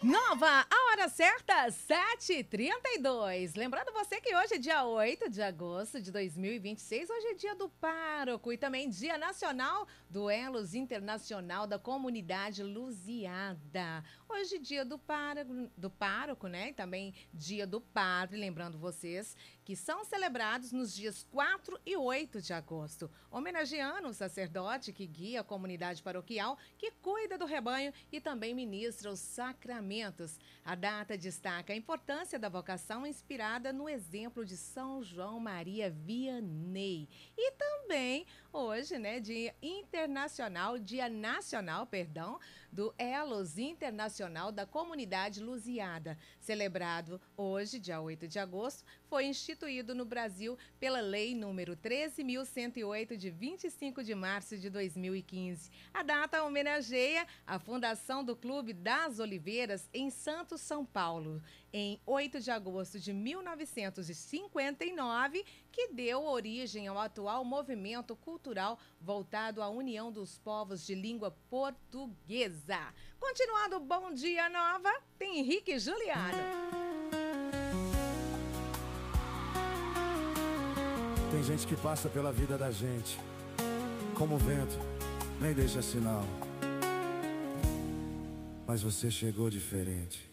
Nova, a hora certa, 7h32. Lembrando você que hoje é dia 8 de agosto de 2026, hoje é dia do pároco e também dia nacional do Elos Internacional da Comunidade Luziada. Hoje é dia do pároco, né? E também dia do padre, lembrando vocês que são celebrados nos dias 4 e 8 de agosto, homenageando o sacerdote que guia a comunidade paroquial, que cuida do rebanho e também ministra os sacramentos. A data destaca a importância da vocação inspirada no exemplo de São João Maria Vianney. E também hoje, né, Dia Nacional, do Elos Internacional da Comunidade Luziada. Celebrado hoje, dia 8 de agosto, foi instituído no Brasil pela Lei número 13.108, de 25 de março de 2015. A data homenageia a fundação do Clube das Oliveiras em Santos, São Paulo, em 8 de agosto de 1959, que deu origem ao atual movimento cultural voltado à união dos povos de língua portuguesa. Continuando o Bom Dia Nova, tem Henrique e Juliano. Tem gente que passa pela vida da gente como o vento, nem deixa sinal. Mas você chegou diferente.